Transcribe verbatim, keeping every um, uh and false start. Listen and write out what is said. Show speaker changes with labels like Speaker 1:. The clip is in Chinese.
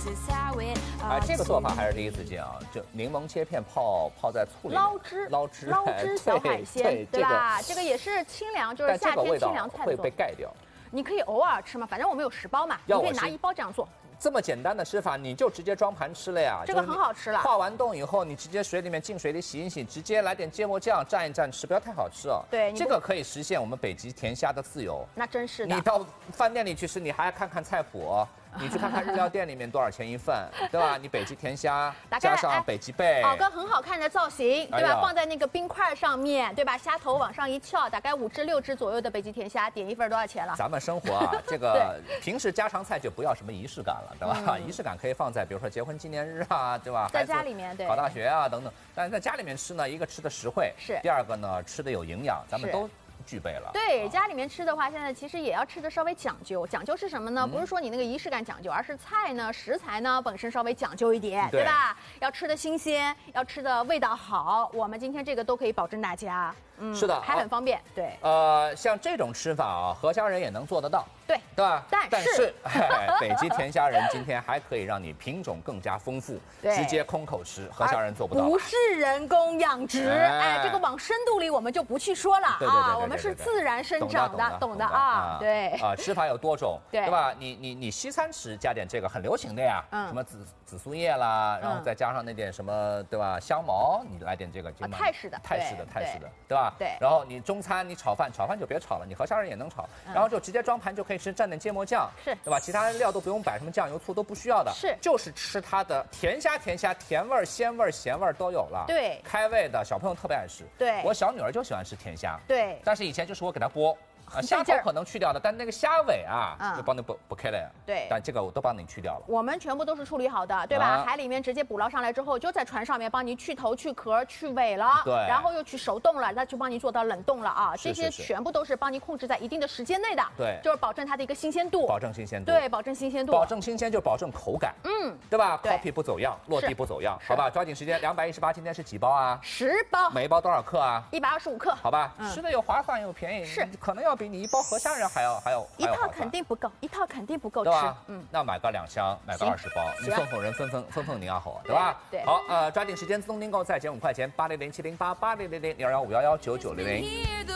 Speaker 1: 哎，这个做法还是第一次见啊！就柠檬切片泡泡在醋里，
Speaker 2: 捞汁，
Speaker 1: 捞汁，
Speaker 2: 捞汁小海鲜，
Speaker 1: 对
Speaker 2: 对吧？这个也是清凉，就是夏天清凉菜
Speaker 1: 会被盖掉。
Speaker 2: 你可以偶尔吃嘛，反正我们有十包嘛，你可以拿一包这样做。
Speaker 1: 这么简单的吃法，你就直接装盘吃了呀。
Speaker 2: 这个很好吃了。
Speaker 1: 化完冻以后，你直接水里面进水里洗一洗，直接来点芥末酱蘸一蘸吃，不要太好吃哦。
Speaker 2: 对，
Speaker 1: 这个可以实现我们北极甜虾的自由。
Speaker 2: 那真是的。
Speaker 1: 你到饭店里去吃，你还要看看菜谱哦。你去看看日料店里面多少钱一份，对吧？你北极甜虾加上北极贝，
Speaker 2: 哦，跟很好看的造型，对吧？放在那个冰块上面，对吧？虾头往上一翘，大概五只六只左右的北极甜虾，点一份多少钱了？
Speaker 1: 咱们生活啊，这个平时家常菜就不要什么仪式感了，对吧？仪式感可以放在比如说结婚纪念日啊，对吧？
Speaker 2: 在家里面，对，
Speaker 1: 考大学啊等等。但是在家里面吃呢，一个吃的实惠，
Speaker 2: 是；
Speaker 1: 第二个呢，吃的有营养，咱们都具备了。
Speaker 2: 对，家里面吃的话，现在其实也要吃的稍微讲究。讲究是什么呢？嗯、不是说你那个仪式感讲究，而是菜呢、食材呢本身稍微讲究一点， 对, 对吧？要吃的新鲜，要吃的味道好。我们今天这个都可以保证大家。嗯，
Speaker 1: 是的，
Speaker 2: 还很方便。对，
Speaker 1: 呃，像这种吃法啊，何家人也能做得到。
Speaker 2: 对，
Speaker 1: 对吧？
Speaker 2: 但是，
Speaker 1: 但是哎、北极甜虾仁今天还可以让你品种更加丰富，直接空口吃，何家人做不到。
Speaker 2: 不是人工养殖，哎, 哎，这个往深度里我们就不去说了啊，我们是自然生长的，懂的啊，对
Speaker 1: 啊，吃法有多种，
Speaker 2: 对
Speaker 1: 对吧？你你你西餐吃加点这个很流行的呀，
Speaker 2: 嗯，
Speaker 1: 什么紫紫苏叶啦，然后再加上那点什么，对吧？香茅，你来点这个，
Speaker 2: 泰式的，
Speaker 1: 泰式的，泰式的，对吧？
Speaker 2: 对。
Speaker 1: 然后你中餐，你炒饭，炒饭就别炒了，你何家人也能炒，然后就直接装盘就可以吃，蘸点芥末酱。
Speaker 2: 是，
Speaker 1: 对吧？其他料都不用摆，什么酱油、醋都不需要的，
Speaker 2: 是，
Speaker 1: 就是吃它的甜虾，甜虾甜味儿、鲜味儿、咸味儿都有了。
Speaker 2: 对，
Speaker 1: 开胃的小朋友特别爱吃。
Speaker 2: 对，
Speaker 1: 我小女儿就喜欢吃甜虾。
Speaker 2: 对，
Speaker 1: 但是以前就是我给她剥。啊，虾头可能去掉的，但那个虾尾啊，嗯、就帮你剥剥开了呀。
Speaker 2: 对，
Speaker 1: 但这个我都帮你去掉了。
Speaker 2: 我们全部都是处理好的，对吧？啊、海里面直接捕捞上来之后，就在船上面帮你去头、去壳、去尾了。
Speaker 1: 对，
Speaker 2: 然后又去熟冻了，那就帮你做到冷冻了啊。
Speaker 1: 是是是，
Speaker 2: 这些全部都是帮你控制在一定的时间内的。
Speaker 1: 对，
Speaker 2: 就是保证它的一个新鲜度。
Speaker 1: 保证新鲜度。
Speaker 2: 对，保证新鲜度。
Speaker 1: 保证新鲜就保证口感。
Speaker 2: 嗯，
Speaker 1: 对吧
Speaker 2: ？copy
Speaker 1: 不走样，落地不走样，好吧？抓紧时间，两百一十八，今天是几包啊？
Speaker 2: 十包。
Speaker 1: 每一包多少克啊？
Speaker 2: 一百二十五克。
Speaker 1: 好吧，嗯、吃的又划算又便宜，
Speaker 2: 是
Speaker 1: 可能要比你一包河虾仁还要还要。
Speaker 2: 一套肯定不够，一套肯定不够吃，
Speaker 1: 嗯，那买个两箱，买个二十包，你送送人分分分分你要好，对吧？
Speaker 2: 对，
Speaker 1: 好，呃，抓紧时间自动订购，再减五块钱，八零零七零八八零零零零二幺五幺幺九九零零。